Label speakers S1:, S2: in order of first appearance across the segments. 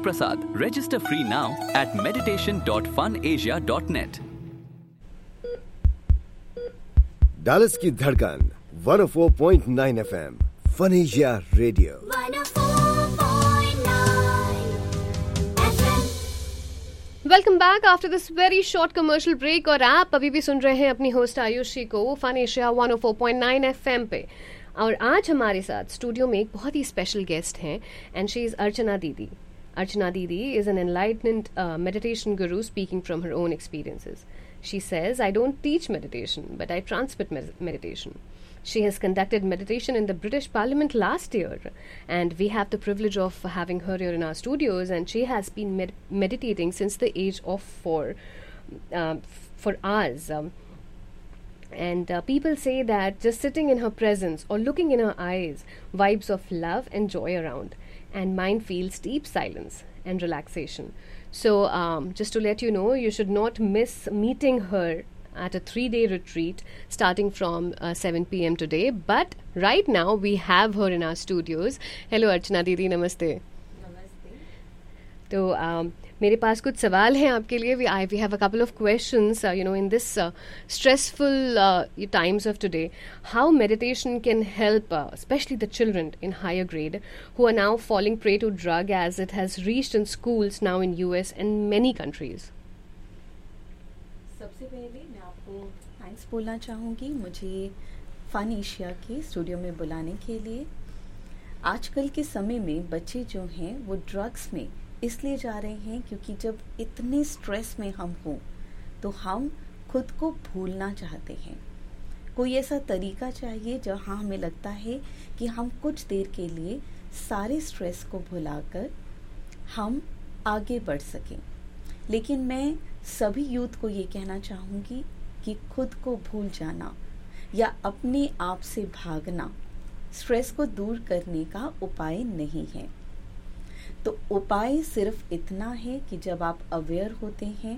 S1: Prasad. Register free now at meditation.funasia.net.
S2: Dallas की धड़कन 104.9 FM fun Asia radio
S3: 104.9 FM।
S4: Welcome back after this very short commercial break. और आप अभी भी सुन रहे हैं अपनी होस्ट आयुषी को फन एशिया 104.9 FM पे। और आज हमारे साथ स्टूडियो में एक बहुत ही स्पेशल गेस्ट हैं एंड शी इज़ अर्चना दीदी. Archana Didi is an enlightened meditation guru speaking from her own experiences. She says, I don't teach meditation, but I transmit meditation. She has conducted meditation in the British Parliament last year, and we have the privilege of having her here in our studios, and she has been meditating since the age of 4 for hours. And people say that just sitting in her presence or looking in her eyes, vibes of love and joy around, and mind feels deep silence and relaxation. So just to let you know, you should not miss meeting her at a 3-day retreat starting from 7 p.m. today. But right now we have her in our studios. Hello Archana Didi, namaste. तो मेरे पास कुछ सवाल हैं आपके लिए. We have a couple of questions in this stressful times of today. How meditation can help specially the children in higher grade who are now falling pray to drug as it has reached in schools now in US and many countries.
S5: सबसे पहले मैं आपको thanks बोलना चाहूँगी मुझे fun Asia के studio में बुलाने के लिए. आजकल के समय में बच्चे जो हैं वो ड्रग्स में इसलिए जा रहे हैं क्योंकि जब इतने स्ट्रेस में हम हों तो हम खुद को भूलना चाहते हैं. कोई ऐसा तरीका चाहिए जहाँ हमें लगता है कि हम कुछ देर के लिए सारे स्ट्रेस को भुलाकर हम आगे बढ़ सकें. लेकिन मैं सभी यूथ को ये कहना चाहूँगी कि खुद को भूल जाना या अपने आप से भागना स्ट्रेस को दूर करने का उपाय नहीं है. तो उपाय सिर्फ इतना है कि जब आप अवेयर होते हैं,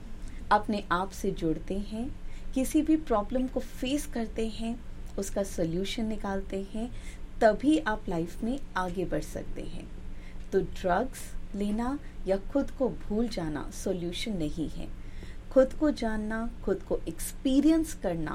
S5: अपने आप से जुड़ते हैं, किसी भी प्रॉब्लम को फेस करते हैं, उसका सॉल्यूशन निकालते हैं, तभी आप लाइफ में आगे बढ़ सकते हैं. तो ड्रग्स लेना या खुद को भूल जाना सॉल्यूशन नहीं है. खुद को जानना, खुद को एक्सपीरियंस करना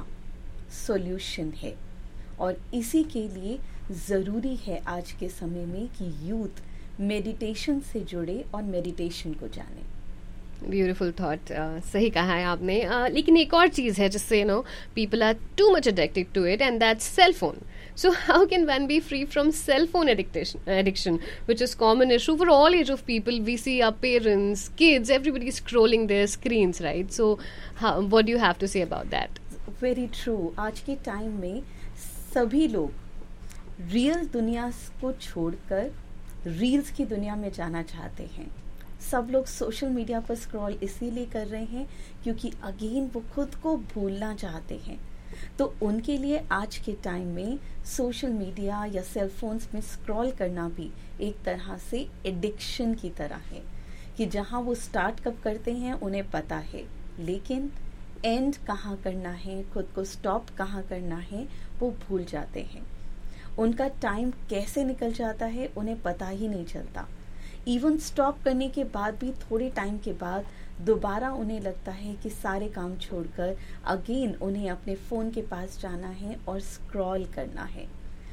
S5: सॉल्यूशन है. और इसी के लिए ज़रूरी है आज के समय में कि यूथ मेडिटेशन से जुड़े और मेडिटेशन को जाने.
S4: Beautiful thought. सही कहा है आपने. लेकिन एक और चीज़ है जिससे people are too much addicted to it and that's cell phone. So how can one be free from cell phone addiction, which is common issue for all age of people? We see our parents, kids, everybody scrolling their screens, right? So what do you have to say about that?
S5: Very true. आज के time में सभी लोग real दुनिया को छोड़कर reels की दुनिया में जाना चाहते हैं. सब लोग सोशल मीडिया पर स्क्रॉल इसीलिए कर रहे हैं क्योंकि अगेन वो खुद को भूलना चाहते हैं. तो उनके लिए आज के टाइम में सोशल मीडिया या सेल फोन्स में स्क्रॉल करना भी एक तरह से एडिक्शन की तरह है कि जहां वो स्टार्ट कब करते हैं उन्हें पता है, लेकिन एंड कहाँ करना है, खुद को स्टॉप कहाँ करना है, वो भूल जाते हैं. उनका टाइम कैसे निकल जाता है उन्हें पता ही नहीं चलता. इवन स्टॉप करने के बाद भी थोड़े टाइम के बाद दोबारा उन्हें लगता है कि सारे काम छोड़कर अगेन उन्हें अपने फ़ोन के पास जाना है और स्क्रॉल करना है.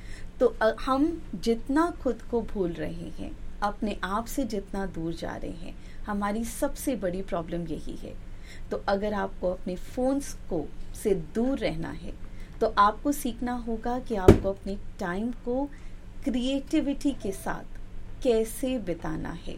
S5: तो हम जितना खुद को भूल रहे हैं, अपने आप से जितना दूर जा रहे हैं, हमारी सबसे बड़ी प्रॉब्लम यही है. तो अगर आपको अपने फ़ोन्स को से दूर रहना है तो आपको सीखना होगा कि आपको अपने टाइम को क्रिएटिविटी के साथ कैसे बिताना है.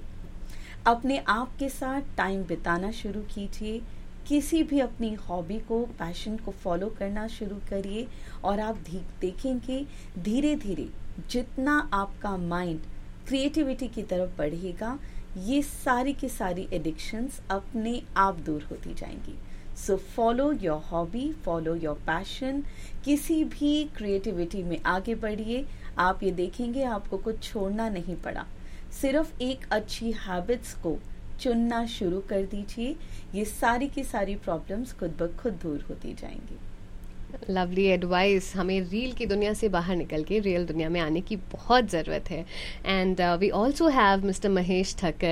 S5: अपने आप के साथ टाइम बिताना शुरू कीजिए. किसी भी अपनी हॉबी को, पैशन को फॉलो करना शुरू करिए और आप देखेंगे धीरे धीरे जितना आपका माइंड क्रिएटिविटी की तरफ बढ़ेगा, ये सारी की सारी एडिक्शंस अपने आप दूर होती जाएंगी. So follow your hobby, follow your passion, किसी भी क्रिएटिविटी में आगे बढ़िए. आप ये देखेंगे आपको कुछ छोड़ना नहीं पड़ा, सिर्फ एक अच्छी हैबिट्स को चुनना शुरू कर दीजिए. ये सारी की सारी प्रॉब्लम्स खुद ब खुद दूर होती जाएंगी.
S4: Lovely advice. हमें रील की दुनिया से बाहर निकल के रियल दुनिया में आने की बहुत ज़रूरत है. And we also have mister Mahesh Thakkar.